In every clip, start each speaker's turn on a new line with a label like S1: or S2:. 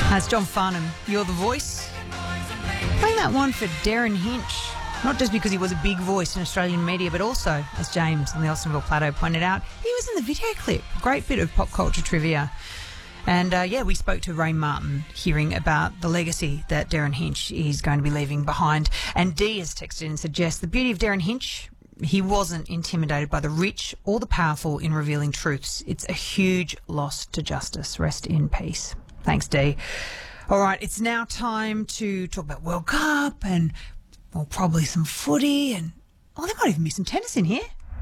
S1: That's John Farnham, You're the Voice. Playing that one for Darren Hinch, not just because he was a big voice in Australian media, but also, as James on the Austinville Plateau pointed out, he was in the video clip. Great bit of pop culture trivia. And, we spoke to Ray Martin, hearing about the legacy that Darren Hinch is going to be leaving behind. And Dee has texted and suggests the beauty of Darren Hinch, he wasn't intimidated by the rich or the powerful in revealing truths. It's a huge loss to justice. Rest in peace. Thanks, Dee. All right, it's now time to talk about World Cup and, well, probably some footy and, they might even be some tennis in here.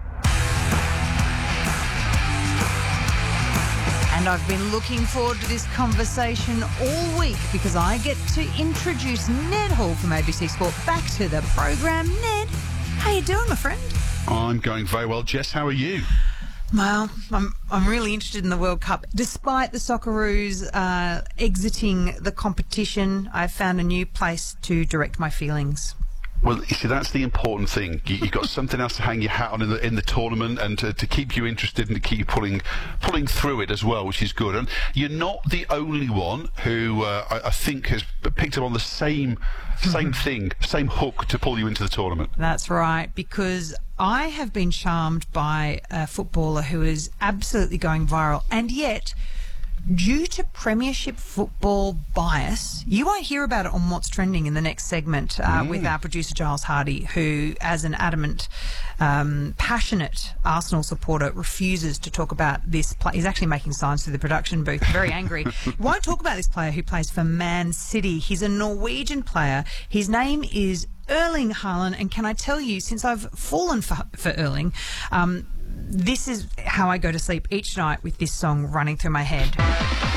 S1: And I've been looking forward to this conversation all week because I get to introduce Ned Hall from ABC Sport back to the program. Ned, how you doing, my friend?
S2: I'm going very well. Jess, how are you?
S1: Well, I'm really interested in the World Cup. Despite the Socceroos exiting the competition, I've found a new place to direct my feelings.
S2: Well, you see, that's the important thing. You've got something else to hang your hat on in the tournament and to keep you interested and to keep you pulling through it as well, which is good. And you're not the only one who I think has picked up on the same thing, same hook to pull you into the tournament.
S1: That's right, because I have been charmed by a footballer who is absolutely going viral, and yet, due to Premiership football bias, you won't hear about it on What's Trending in the next segment with our producer Giles Hardy, who, as an adamant, passionate Arsenal supporter, refuses to talk about this player. He's actually making signs through the production booth, very angry. Won't talk about this player who plays for Man City. He's a Norwegian player. His name is Erling Haaland, and can I tell you, since I've fallen for Erling, this is how I go to sleep each night with this song running through my head.